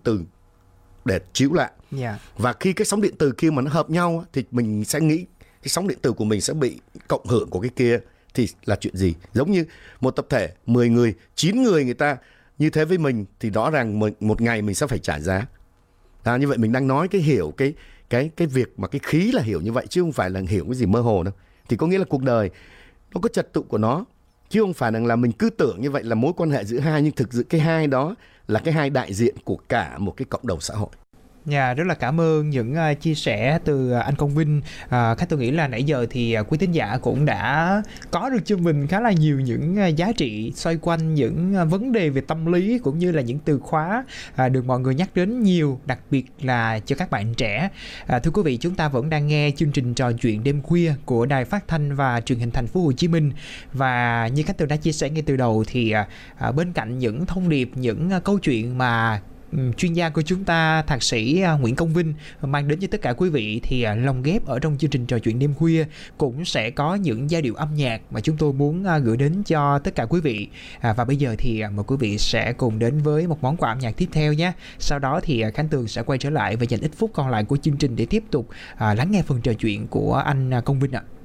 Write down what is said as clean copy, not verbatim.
từ để chiếu lại. Và khi cái sóng điện từ kia mà nó hợp nhau thì mình sẽ nghĩ cái sóng điện từ của mình sẽ bị cộng hưởng của cái kia thì là chuyện gì. Giống như một tập thể 10 người, 9 người người ta như thế với mình thì rõ ràng một ngày mình sẽ phải trả giá. Như vậy mình đang nói cái hiểu cái việc mà cái khí là hiểu như vậy, chứ không phải là hiểu cái gì mơ hồ đâu. Thì có nghĩa là cuộc đời nó có trật tự của nó, chứ không phải là mình cứ tưởng như vậy là mối quan hệ giữa hai, nhưng thực sự cái hai đó là cái hai đại diện của cả một cái cộng đồng xã hội. Rất là cảm ơn những chia sẻ từ anh Công Vinh. Khách tôi nghĩ là nãy giờ thì quý thính giả cũng đã có được cho mình khá là nhiều những giá trị xoay quanh những vấn đề về tâm lý, cũng như là những từ khóa được mọi người nhắc đến nhiều, đặc biệt là cho các bạn trẻ. Thưa quý vị, chúng ta vẫn đang nghe chương trình trò chuyện đêm khuya của Đài Phát thanh và Truyền hình Thành phố Hồ Chí Minh. Và như khách tôi đã chia sẻ ngay từ đầu thì bên cạnh những thông điệp, những câu chuyện mà chuyên gia của chúng ta, thạc sĩ Nguyễn Công Vinh mang đến cho tất cả quý vị, thì lồng ghép ở trong chương trình trò chuyện đêm khuya cũng sẽ có những giai điệu âm nhạc mà chúng tôi muốn gửi đến cho tất cả quý vị. Và bây giờ thì mời quý vị sẽ cùng đến với một món quà âm nhạc tiếp theo nhé. Sau đó thì Khánh Tường sẽ quay trở lại và dành ít phút còn lại của chương trình để tiếp tục lắng nghe phần trò chuyện của anh Công Vinh ạ.